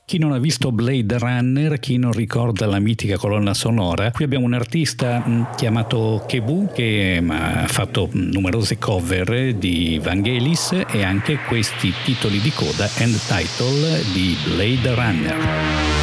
Chi non ha visto Blade Runner, chi non ricorda la mitica colonna sonora, qui abbiamo un artista chiamato Kebu che ha fatto numerose cover di Vangelis e anche questi titoli di coda, end title di Blade Runner.